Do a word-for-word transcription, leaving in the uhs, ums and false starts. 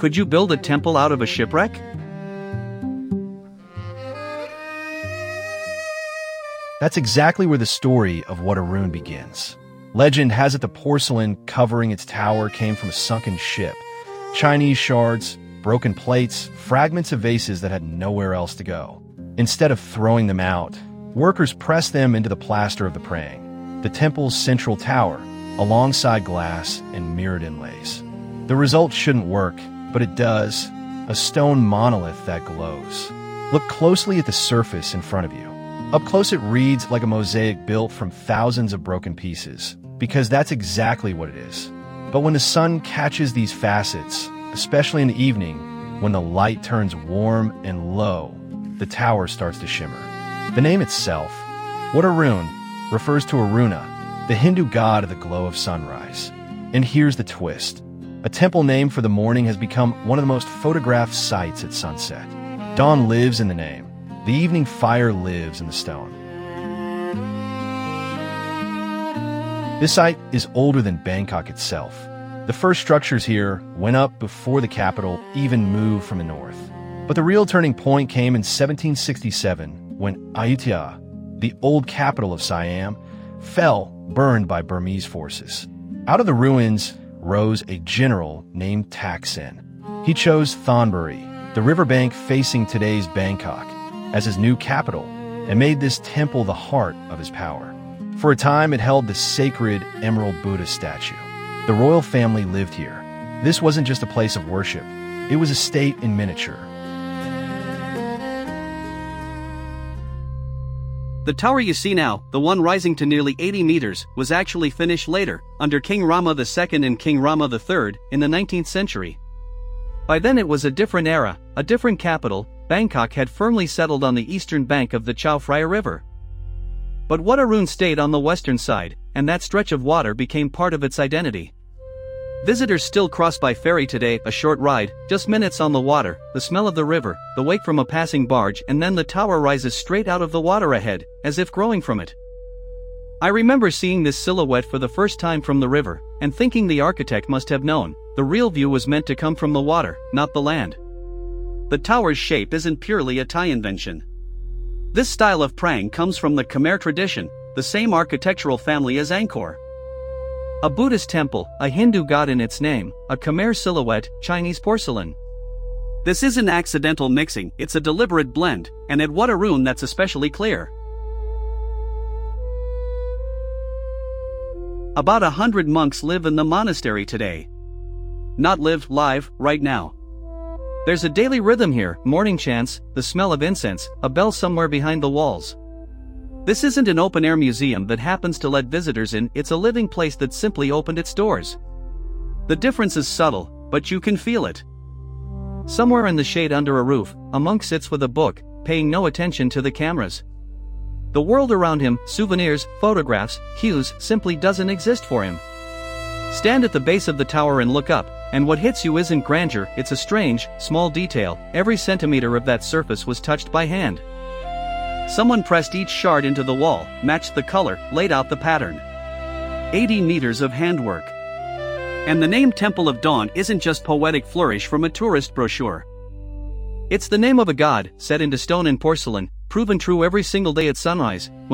Could you build a temple out of a shipwreck? That's exactly where the story of Wat Arun begins. Legend has it the porcelain covering its tower came from a sunken ship. Chinese shards, broken plates, fragments of vases that had nowhere else to go. Instead of throwing them out, workers pressed them into the plaster of the praying, the temple's central tower, alongside glass and mirrored inlays. The result shouldn't work, but it does. A stone monolith that glows. Look closely at the surface in front of you. Up close it reads like a mosaic built from thousands of broken pieces, because that's exactly what it is. But when the sun catches these facets, especially in the evening, when the light turns warm and low, the tower starts to shimmer. The name itself, Wat Arun, refers to Aruna, the Hindu god of the glow of sunrise. And here's the twist. A temple named for the morning has become one of the most photographed sights at sunset. Dawn lives in the name. The evening fire lives in the stone. This site is older than Bangkok itself. The first structures here went up before the capital even moved from the north. But the real turning point came in seventeen sixty-seven when Ayutthaya, the old capital of Siam, fell, burned by Burmese forces. Out of the ruins rose a general named Thaksin. He chose Thonburi, the riverbank facing today's Bangkok, as his new capital, and made this temple the heart of his power. For a time, it held the sacred Emerald Buddha statue. The royal family lived here. This wasn't just a place of worship. It was a state in miniature. The tower you see now, the one rising to nearly eighty meters, was actually finished later, under King Rama the Second and King Rama the Third, in the nineteenth century. By then it was a different era, a different capital. Bangkok had firmly settled on the eastern bank of the Chao Phraya River. But Wat Arun stayed on the western side, and that stretch of water became part of its identity. Visitors still cross by ferry today, a short ride, just minutes on the water, the smell of the river, the wake from a passing barge, and then the tower rises straight out of the water ahead, as if growing from it. I remember seeing this silhouette for the first time from the river, and thinking the architect must have known, the real view was meant to come from the water, not the land. The tower's shape isn't purely a Thai invention. This style of praying comes from the Khmer tradition, the same architectural family as Angkor. A Buddhist temple, a Hindu god in its name, a Khmer silhouette, Chinese porcelain. This isn't accidental mixing, it's a deliberate blend, and at Wat Arun that's especially clear. About a hundred monks live in the monastery today. Not live, live, right now. There's a daily rhythm here, morning chants, the smell of incense, a bell somewhere behind the walls. This isn't an open-air museum that happens to let visitors in, it's a living place that simply opened its doors. The difference is subtle, but you can feel it. Somewhere in the shade under a roof, a monk sits with a book, paying no attention to the cameras. The world around him, souvenirs, photographs, cues, simply doesn't exist for him. Stand at the base of the tower and look up, and what hits you isn't grandeur, it's a strange, small detail. Every centimeter of that surface was touched by hand. Someone pressed each shard into the wall, matched the color, laid out the pattern. eighty meters of handwork. And the name Temple of Dawn isn't just poetic flourish from a tourist brochure. It's the name of a god, set into stone and porcelain, proven true every single day at sunrise.